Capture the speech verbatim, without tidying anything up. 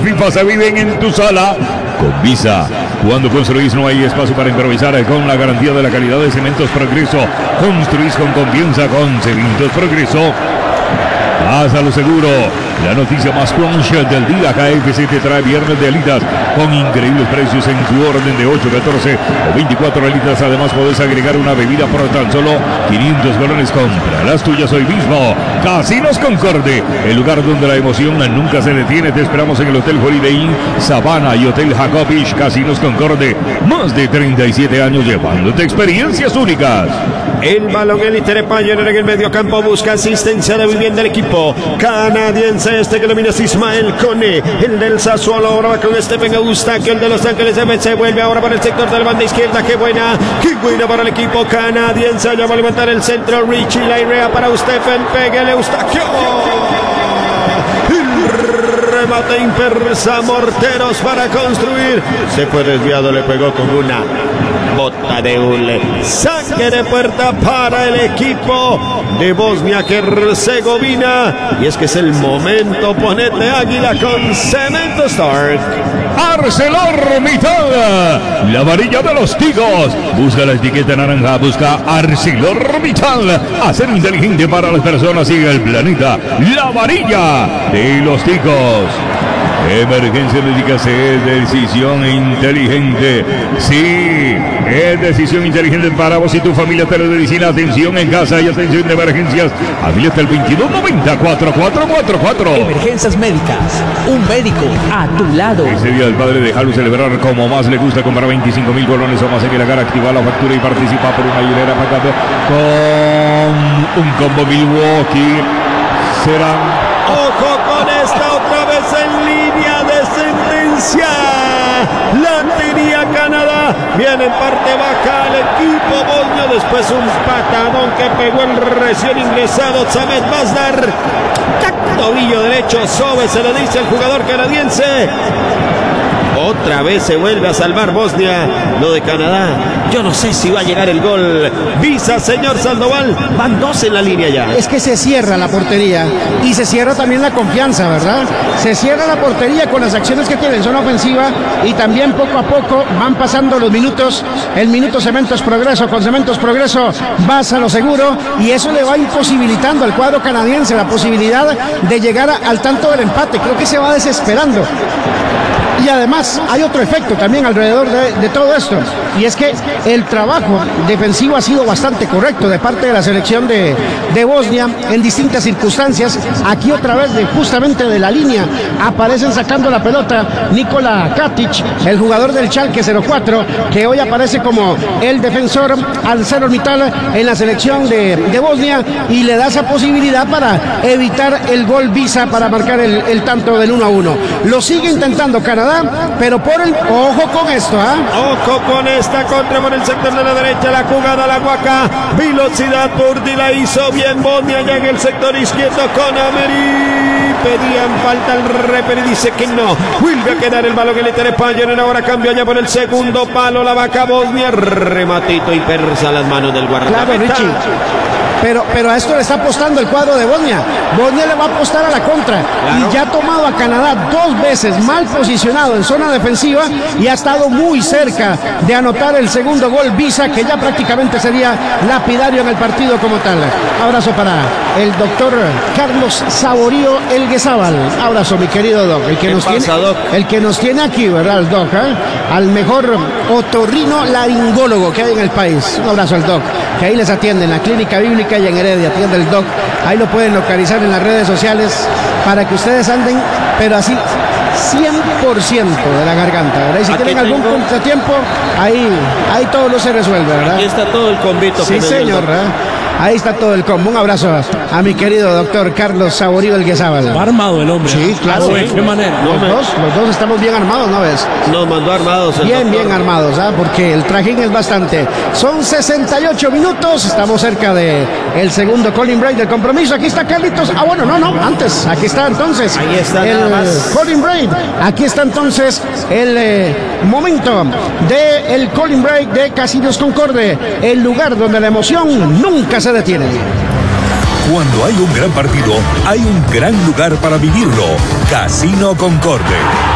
FIFA se viven en tu sala con Visa. Cuando construís no hay espacio para improvisar. Con la garantía de la calidad de Cementos Progreso, construís con confianza con Cementos Progreso. Haz a lo seguro. La noticia más crunch del día. K F C te trae viernes de alitas con increíbles precios en tu orden de ocho, catorce o veinticuatro alitas. Además podés agregar una bebida por tan solo quinientos colones. Compra las tuyas hoy mismo. Casinos Concorde, el lugar donde la emoción nunca se detiene. Te esperamos en el Hotel Holiday Inn Sabana y Hotel Jacob Beach. Casinos Concorde, más de treinta y siete años llevándote experiencias únicas. El balón élite de Pioneer en el medio campo busca asistencia de vivienda del equipo canadiense. Este que domina es Ismael Cone, el del Sassuolo. Ahora va con Stephen Eustaquio, el de Los Ángeles F C. Vuelve ahora para el sector de la banda izquierda. Qué buena, qué buena para el equipo canadiense. Allá va a levantar el centro Richie Lairea para Stephen. Pégale Eustaquio. Remate impersa, morteros para construir. Se fue desviado, le pegó con una bota de hule. Saque de puerta para el equipo de Bosnia-Herzegovina. Y es que es el momento. Ponete águila con Cemento Stark. ArcelorMittal, la varilla de los tigos. Busca la etiqueta naranja, busca ArcelorMittal. Hacer inteligente para las personas y el planeta. La varilla de los tigos. Emergencia médica es decisión inteligente. Sí, es decisión inteligente para vos y tu familia. Telemedicina, atención en casa y atención de emergencias. Hábil hasta el veintidós noventa, cuatro cuatro cuatro cuatro. Emergencias médicas, un médico a tu lado. Ese día el padre déjalo celebrar como más le gusta. Comprar veinticinco mil colones o más en el Agar. Activa la factura y participa por una hilera pagada con un combo Milwaukee. Será. Ojo con esta otra vez en línea de sentencia. La tenía Canadá. Viene en parte baja el equipo bosnio. Después un patadón que pegó el recién ingresado Samet Mazdar. Tobillo derecho sobre, se le dice al jugador canadiense. Otra vez se vuelve a salvar Bosnia. Lo de Canadá, yo no sé si va a llegar el gol. Visa, señor Sandoval. Van dos en la línea ya. Es que se cierra la portería y se cierra también la confianza, ¿verdad? Se cierra la portería con las acciones que tienen zona ofensiva y también poco a poco van pasando los minutos. El minuto Cementos Progreso, con Cementos Progreso vas a lo seguro y eso le va imposibilitando al cuadro canadiense la posibilidad de llegar a, al tanto del empate. Creo que se va desesperando. Y además hay otro efecto también alrededor de, de todo esto, y es que el trabajo defensivo ha sido bastante correcto de parte de la selección de, de Bosnia en distintas circunstancias. Aquí otra vez de, justamente de la línea aparecen sacando la pelota Nikola Katic, el jugador del Schalke cero cuatro, que hoy aparece como el defensor al ArcelorMittal en la selección de, de Bosnia, y le da esa posibilidad para evitar el gol Visa para marcar el, el tanto del uno a uno. Lo sigue intentando Canadá, pero por el ojo con esto, ¿ah? ¿eh? Ojo con esta contra por el sector de la derecha, la jugada, la Guaca, velocidad, Burdi la hizo bien Bosnia, ya en el sector izquierdo con Ameri, pedían falta el referee, dice que no, vuelve a quedar el balón en el Pioneer, ahora cambio allá por el segundo palo, la vaca Bosnia, rematito y persa las manos del guardameta. Claro, Richie. Pero, pero a esto le está apostando el cuadro de Bosnia. Bosnia le va a apostar a la contra. Claro. Y ya ha tomado a Canadá dos veces mal posicionado en zona defensiva y ha estado muy cerca de anotar el segundo gol Visa, que ya prácticamente sería lapidario en el partido como tal. Abrazo para el doctor Carlos Saborío Elguezábal. Abrazo, mi querido doc. El que, nos pasa, tiene, doc? el que nos tiene aquí, ¿verdad, el doc? ¿eh? Al mejor otorrino laringólogo que hay en el país. Un abrazo al doc, que ahí les atienden, la Clínica Bíblica y en Heredia, atiende el doc. Ahí lo pueden localizar en las redes sociales para que ustedes anden, pero así cien por ciento de la garganta, ¿verdad? Y si tienen algún tengo... contratiempo, ahí, ahí todo lo se resuelve, ¿verdad? Aquí está todo el convito. Sí, señor, ¿verdad? Ahí está todo el combo. Un abrazo a mi querido doctor Carlos Saborío Elguezábal. Va armado el hombre. Sí, claro. ¿De qué manera? Los no, dos, los dos estamos bien armados, ¿no ves? Nos mandó armados. Bien, doctor. bien armados, ¿ah? Porque el trajín es bastante. Son sesenta y ocho minutos. Estamos cerca de el segundo calling break del compromiso. Aquí está Carlitos. Ah, bueno, no, no, antes. Aquí está entonces. Ahí está el nada más. calling break. Aquí está entonces el eh, momento de el calling break de Casinos Concorde, el lugar donde la emoción nunca se detiene. Cuando hay un gran partido, hay un gran lugar para vivirlo. Casino Concorde.